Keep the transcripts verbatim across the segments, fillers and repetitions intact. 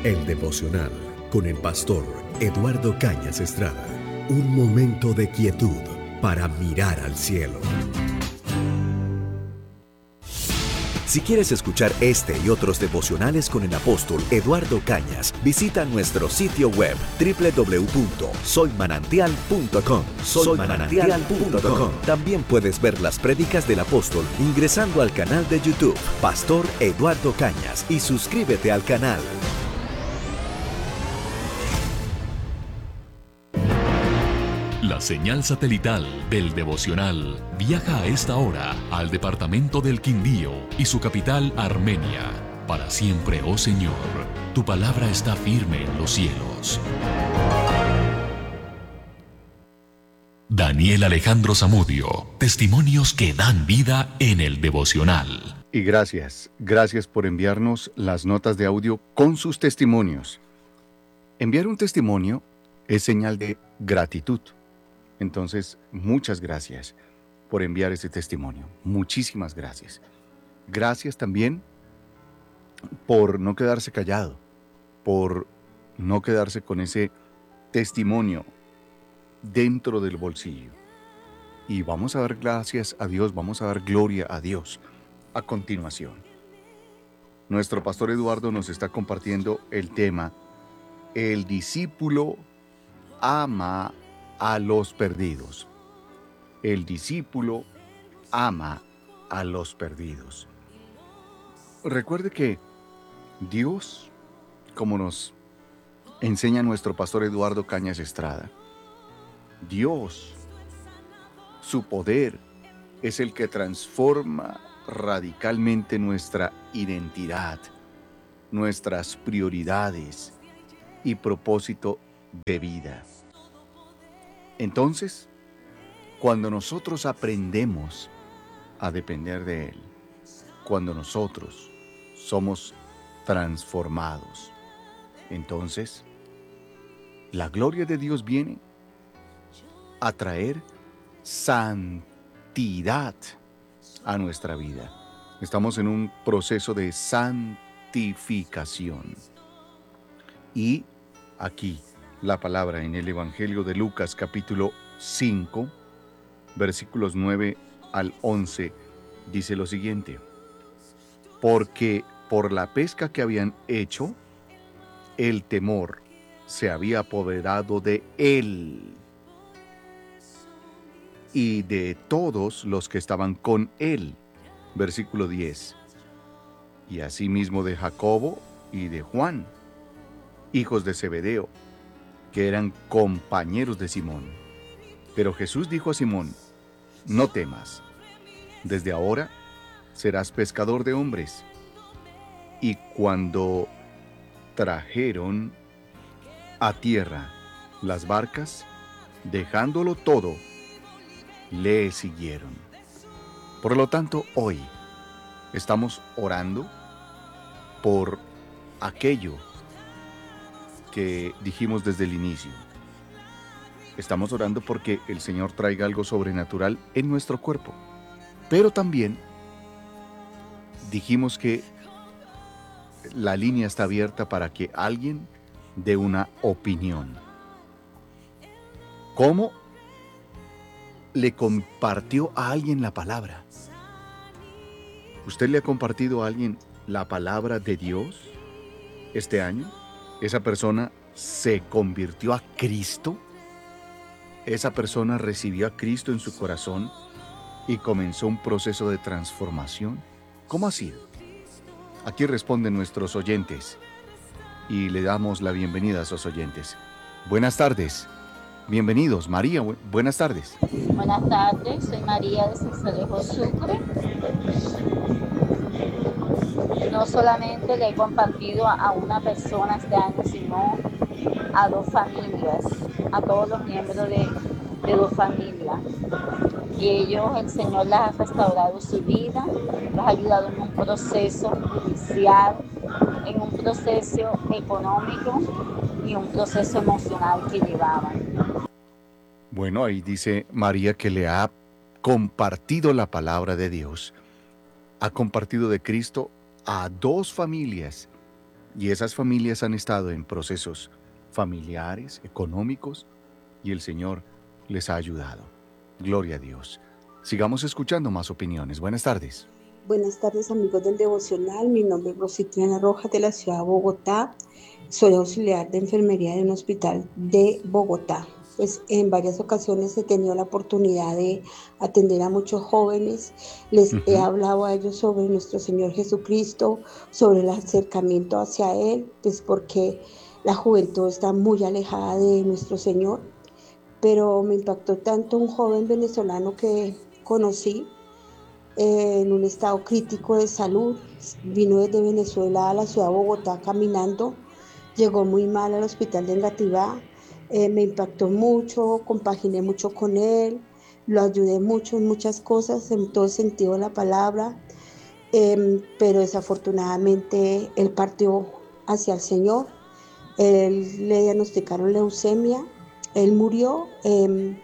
El devocional con el pastor Eduardo Cañas Estrada. Un momento de quietud para mirar al cielo. Si quieres escuchar este y otros devocionales con el apóstol Eduardo Cañas, visita nuestro sitio web doble u doble u doble u punto soy manantial punto com. soy manantial punto com. También puedes ver las prédicas del apóstol ingresando al canal de YouTube Pastor Eduardo Cañas y suscríbete al canal. La señal satelital del devocional viaja a esta hora al departamento del Quindío y su capital Armenia. Para siempre, oh Señor, tu palabra está firme en los cielos. Daniel Alejandro Zamudio, testimonios que dan vida en el devocional. Y gracias, gracias por enviarnos las notas de audio con sus testimonios. Enviar un testimonio es señal de gratitud. Entonces, muchas gracias por enviar ese testimonio. Muchísimas gracias. Gracias también por no quedarse callado, por no quedarse con ese testimonio dentro del bolsillo. Y vamos a dar gracias a Dios, vamos a dar gloria a Dios a continuación. Nuestro pastor Eduardo nos está compartiendo el tema: el discípulo ama a los perdidos. El discípulo ama a los perdidos. Recuerde que Dios, como nos enseña nuestro pastor Eduardo Cañas Estrada, Dios, su poder es el que transforma radicalmente nuestra identidad, nuestras prioridades y propósito de vida. Entonces, cuando nosotros aprendemos a depender de Él, cuando nosotros somos transformados, entonces la gloria de Dios viene a traer santidad a nuestra vida. Estamos en un proceso de santificación. Y aquí la palabra en el Evangelio de Lucas capítulo cinco, versículos nueve al once, dice lo siguiente: porque por la pesca que habían hecho, el temor se había apoderado de él y de todos los que estaban con él. Versículo diez. Y asimismo de Jacobo y de Juan, hijos de Zebedeo, que eran compañeros de Simón. Pero Jesús dijo a Simón: no temas, desde ahora serás pescador de hombres. Y cuando trajeron a tierra las barcas, dejándolo todo, le siguieron. Por lo tanto, hoy estamos orando por aquello que dijimos desde el inicio. Estamos orando porque el Señor traiga algo sobrenatural en nuestro cuerpo. Pero también dijimos que la línea está abierta para que alguien dé una opinión. ¿Cómo le compartió a alguien la palabra? ¿Usted le ha compartido a alguien la palabra de Dios este año? ¿Esa persona se convirtió a Cristo? ¿Esa persona recibió a Cristo en su corazón y comenzó un proceso de transformación? ¿Cómo ha sido? Aquí responden nuestros oyentes y le damos la bienvenida a esos oyentes. Buenas tardes. Bienvenidos. María, bu- buenas tardes. Buenas tardes, soy María de Cincelejo Sucre. No solamente le he compartido a a una persona este año, sino a dos familias, a todos los miembros de, de dos familias. Y ellos, el Señor les ha restaurado su vida, los ha ayudado en un proceso judicial, en un proceso económico y un proceso emocional que llevaban. Bueno, ahí dice María que le ha compartido la palabra de Dios. Ha compartido de Cristo a dos familias Y esas familias han estado en procesos familiares, económicos, y el Señor les ha ayudado. Gloria a Dios. Sigamos escuchando más opiniones. Buenas tardes. Buenas tardes, amigos del devocional. Mi nombre es Rositriana Rojas, de la ciudad de Bogotá. Soy auxiliar de enfermería de un hospital de Bogotá. Pues en varias ocasiones he tenido la oportunidad de atender a muchos jóvenes. Les Ujú. he hablado a ellos sobre nuestro Señor Jesucristo, sobre el acercamiento hacia Él, pues porque la juventud está muy alejada de nuestro Señor. Pero me impactó tanto un joven venezolano que conocí eh, en un estado crítico de salud. Vino desde Venezuela a la ciudad de Bogotá caminando. Llegó muy mal al hospital de Engativá. Eh, me impactó mucho, compaginé mucho con él, lo ayudé mucho en muchas cosas, en todo sentido de la palabra, eh, pero desafortunadamente él partió hacia el Señor. Él le diagnosticaron leucemia, él murió, eh,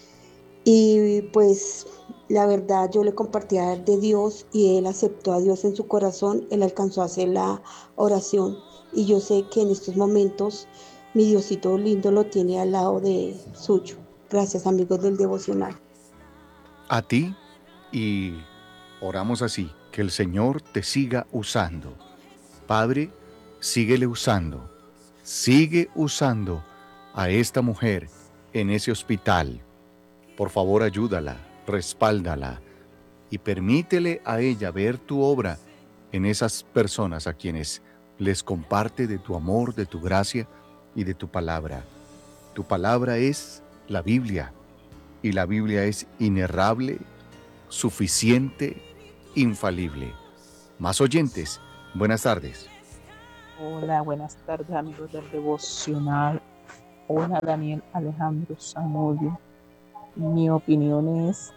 y pues la verdad yo le compartía de Dios y él aceptó a Dios en su corazón. Él alcanzó a hacer la oración y yo sé que en estos momentos mi Diosito lindo lo tiene al lado de suyo. Gracias, amigos del devocional. A ti, y oramos así, que el Señor te siga usando. Padre, síguele usando. Sigue usando a esta mujer en ese hospital. Por favor, ayúdala, respáldala y permítele a ella ver tu obra en esas personas a quienes les comparte de tu amor, de tu gracia y de tu palabra. Tu palabra es la Biblia, y la Biblia es inerrable, suficiente, infalible. Más oyentes, buenas tardes. Hola, buenas tardes, amigos del devocional. Hola, Daniel Alejandro Zamudio. Mi opinión es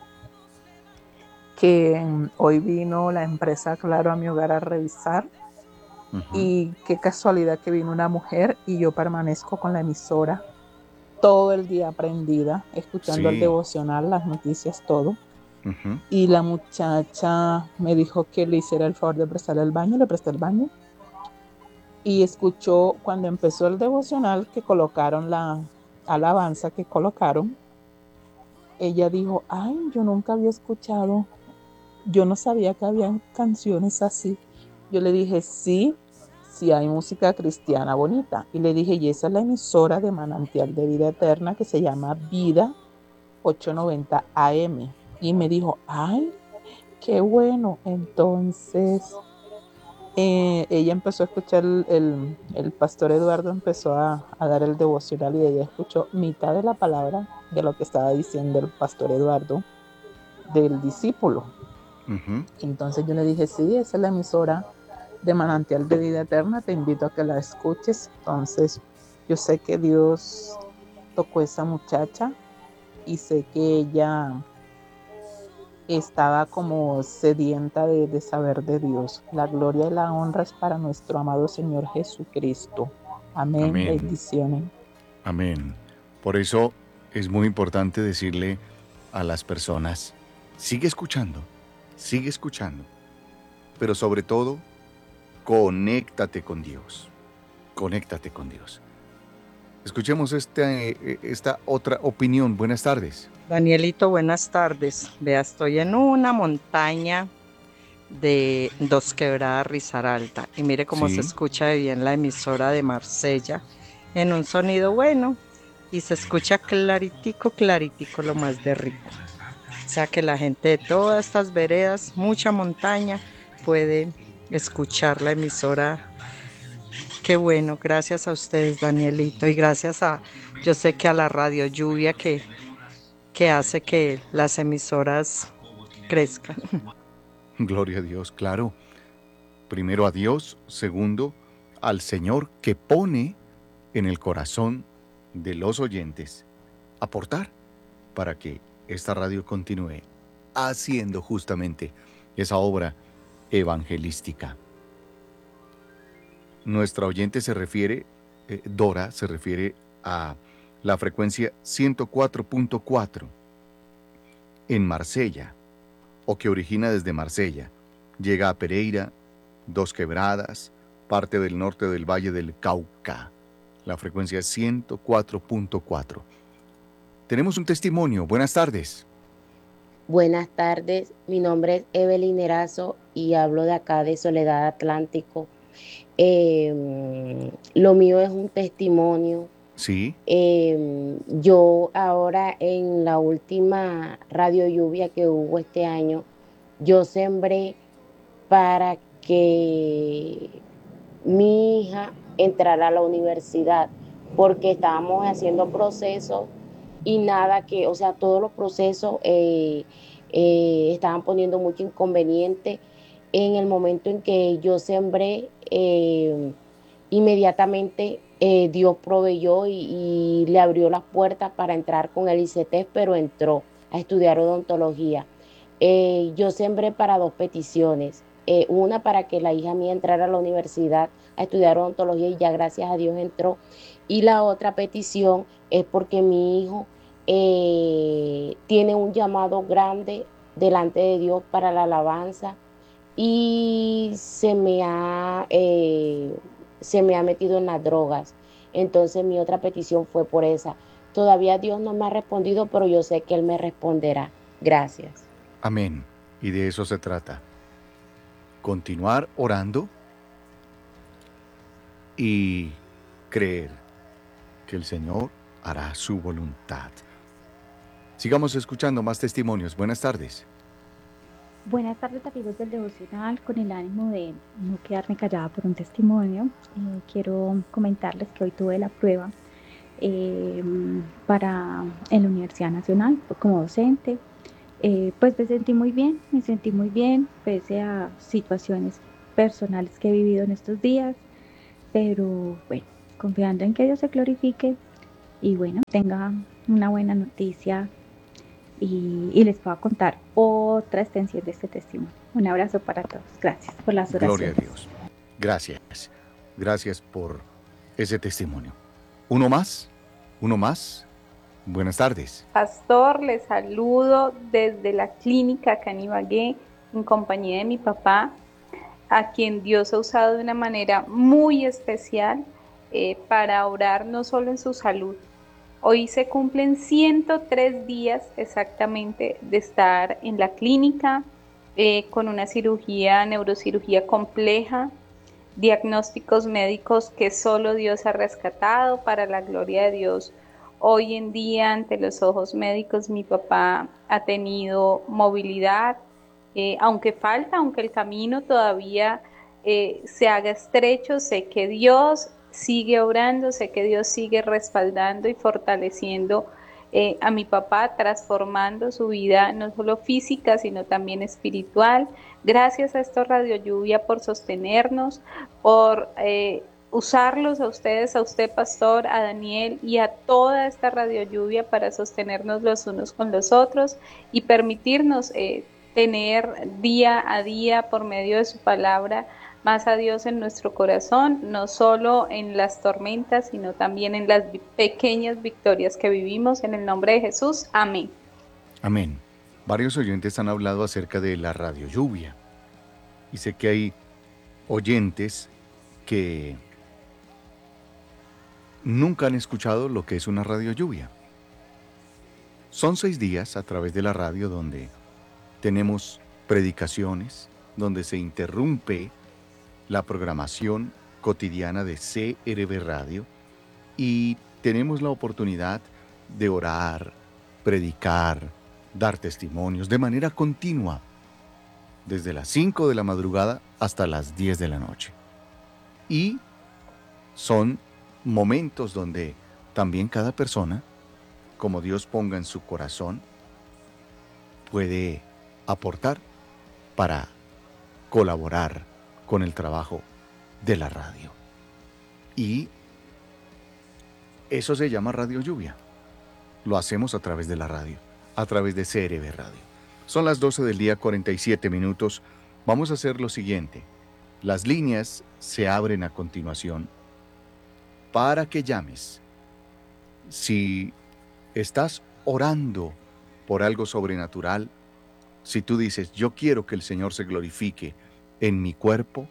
que mm, hoy vino la empresa Claro a mi hogar a revisar. Uh-huh. Y qué casualidad que vino una mujer y yo permanezco con la emisora todo el día prendida, escuchando Sí. el devocional, las noticias, todo. Uh-huh. Y la muchacha me dijo que le hiciera el favor de prestarle el baño, le presté el baño. Y escuchó cuando empezó el devocional que colocaron la alabanza que colocaron. Ella dijo, ay, yo nunca había escuchado, yo no sabía que habían canciones así. Yo le dije, sí, sí hay música cristiana bonita. Y le dije, y esa es la emisora de Manantial de Vida Eterna que se llama Vida ochocientos noventa A M. Y me dijo, ay, qué bueno. Entonces, eh, ella empezó a escuchar, el, el, el pastor Eduardo empezó a, a dar el devocional y ella escuchó mitad de la palabra de lo que estaba diciendo el pastor Eduardo del discípulo. Uh-huh. Entonces yo le dije, sí, esa es la emisora de Manantial de Vida Eterna, te invito a que la escuches. Entonces yo sé que Dios tocó a esa muchacha y sé que ella estaba como sedienta de, de saber de Dios. La gloria y la honra es para nuestro amado Señor Jesucristo. Amén. Amén. Bendiciones. Amén. Por eso es muy importante decirle a las personas, sigue escuchando, sigue escuchando, pero sobre todo, conéctate con Dios, conéctate con Dios. Escuchemos este, esta otra opinión. Buenas tardes. Danielito, buenas tardes. Vea, estoy en una montaña de Dos Quebradas, Risaralda, y mire cómo Sí. se escucha bien la emisora de Marsella, en un sonido bueno, y se escucha claritico, claritico, lo más de rico. O sea que la gente de todas estas veredas, mucha montaña, puede escuchar la emisora. Qué bueno, gracias a ustedes, Danielito, y gracias a, yo sé que a la Radio Lluvia que, que hace que las emisoras crezcan. Gloria a Dios, claro. Primero a Dios, segundo al Señor que pone en el corazón de los oyentes aportar para que esta radio continúe haciendo justamente esa obra evangelística. Nuestra oyente se refiere, eh, Dora, se refiere a la frecuencia ciento cuatro punto cuatro en Marsella, o que origina desde Marsella, llega a Pereira, Dos Quebradas, parte del norte del Valle del Cauca. La frecuencia es ciento cuatro punto cuatro. Tenemos un testimonio. Buenas tardes. Buenas tardes, mi nombre es Evelyn Erazo y hablo de acá de Soledad Atlántico. Eh, lo mío es un testimonio. Sí. Eh, yo ahora en la última radio lluvia que hubo este año, yo sembré para que mi hija entrara a la universidad, porque estábamos haciendo procesos y nada que, o sea, todos los procesos eh, eh, estaban poniendo mucho inconveniente. En el momento en que yo sembré, eh, inmediatamente eh, Dios proveyó y, y le abrió las puertas para entrar con el I C E T E S, pero entró a estudiar odontología. Eh, yo sembré para dos peticiones. Eh, una para que la hija mía entrara a la universidad a estudiar odontología y ya gracias a Dios entró. Y la otra petición es porque mi hijo eh, tiene un llamado grande delante de Dios para la alabanza y se me ha, eh, se me ha metido en las drogas. Entonces mi otra petición fue por esa. Todavía Dios no me ha respondido, pero yo sé que Él me responderá. Gracias. Amén. Y de eso se trata. Continuar orando y creer que el Señor hará su voluntad. Sigamos escuchando más testimonios. Buenas tardes. Buenas tardes, amigos del devocional. Con el ánimo de no quedarme callada por un testimonio, eh, quiero comentarles que hoy tuve la prueba eh, para en la Universidad Nacional como docente. Eh, pues me sentí muy bien, me sentí muy bien, pese a situaciones personales que he vivido en estos días, pero bueno, confiando en que Dios se glorifique y bueno, tenga una buena noticia y, y les puedo contar otra extensión de este testimonio. Un abrazo para todos. Gracias por las oraciones. Gloria a Dios. Gracias. Gracias por ese testimonio. ¿Uno más? ¿Uno más? Buenas tardes. Pastor, les saludo desde la clínica acá en Ibagué, en compañía de mi papá, a quien Dios ha usado de una manera muy especial eh, para orar no solo en su salud. Hoy se cumplen ciento tres días exactamente de estar en la clínica eh, con una cirugía, neurocirugía compleja, diagnósticos médicos que solo Dios ha rescatado para la gloria de Dios. Hoy en día, ante los ojos médicos, mi papá ha tenido movilidad, eh, aunque falta, aunque el camino todavía eh, se haga estrecho, sé que Dios sigue obrando, sé que Dios sigue respaldando y fortaleciendo eh, a mi papá, transformando su vida no solo física, sino también espiritual. Gracias a esto Radio Lluvia por sostenernos, por eh, usarlos a ustedes, a usted pastor, a Daniel y a toda esta Radio Lluvia para sostenernos los unos con los otros y permitirnos eh, tener día a día por medio de su palabra más a Dios en nuestro corazón, no solo en las tormentas, sino también en las pequeñas victorias que vivimos. En el nombre de Jesús, amén. Amén. Varios oyentes han hablado acerca de la Radio Lluvia y sé que hay oyentes que nunca han escuchado lo que es una Radio Lluvia. Son seis días a través de la radio donde tenemos predicaciones, donde se interrumpe la programación cotidiana de C R V Radio y tenemos la oportunidad de orar, predicar, dar testimonios de manera continua, desde las cinco de la madrugada hasta las diez de la noche. Y son momentos donde también cada persona, como Dios ponga en su corazón, puede aportar para colaborar con el trabajo de la radio. Y eso se llama Radio Lluvia. Lo hacemos a través de la radio, a través de C R V Radio. Son las doce del día, cuarenta y siete minutos. Vamos a hacer lo siguiente. Las líneas se abren a continuación para que llames. Si estás orando por algo sobrenatural, si tú dices, yo quiero que el Señor se glorifique en mi cuerpo,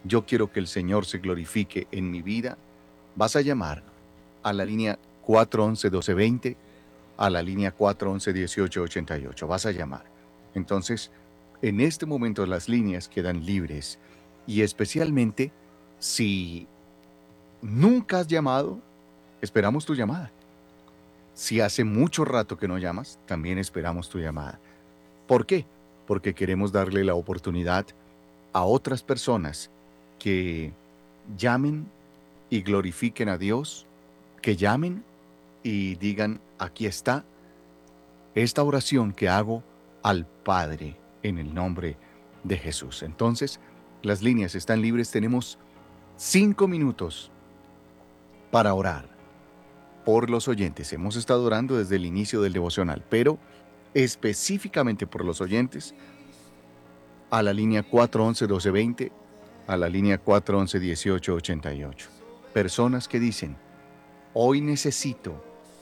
yo quiero que el Señor se glorifique en mi vida, vas a llamar a la línea cuatro once, doce veinte, a la línea cuatro once, dieciocho ochenta y ocho. Vas a llamar. Entonces, en este momento las líneas quedan libres, y especialmente si nunca has llamado, esperamos tu llamada. Si hace mucho rato que no llamas, también esperamos tu llamada. ¿Por qué? Porque queremos darle la oportunidad a otras personas que llamen y glorifiquen a Dios, que llamen y digan, aquí está esta oración que hago al Padre en el nombre de Jesús. Entonces, las líneas están libres. Tenemos cinco minutos para orar por los oyentes. Hemos estado orando desde el inicio del devocional, pero específicamente por los oyentes, a la línea cuatro once, doce veinte, a la línea cuatro once, dieciocho ochenta y ocho. Personas que dicen, hoy necesito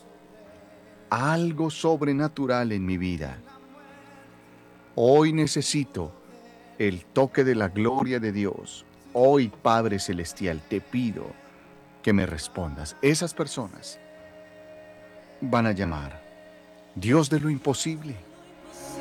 algo sobrenatural en mi vida. Hoy necesito el toque de la gloria de Dios. Hoy, Padre Celestial, te pido que me respondas. Esas personas van a llamar. Dios de lo imposible,